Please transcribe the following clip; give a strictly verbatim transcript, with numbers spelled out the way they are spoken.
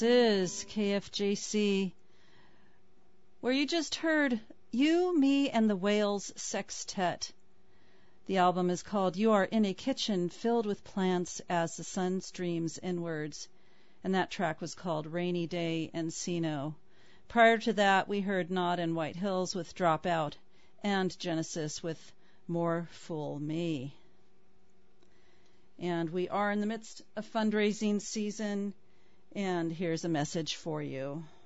This is K F J C, where you just heard You, Me, and the Whales Sextet. The album is called You Are in a Kitchen Filled with Plants as the Sun Streams Inwards, and that track was called Rainy Day Encino. Prior to that, we heard Nod and White Hills with Drop Out, and Genesis with More Fool Me. And we are in the midst of fundraising season, and here's a message for you.